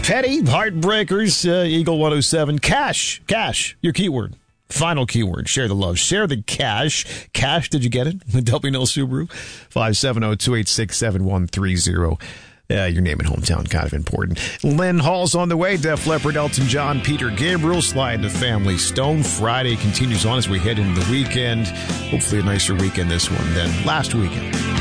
Petty, Heartbreakers, Eagle 107. Cash, your keyword. Final keyword. Share the love. Share the cash. Cash, did you get it? The W. Hill Subaru. 570-286-7130. Your name and hometown, kind of important. Lynn Hall's on the way. Def Leppard, Elton John, Peter Gabriel, Sly and the Family Stone. Friday continues on as we head into the weekend. Hopefully a nicer weekend this one than last weekend.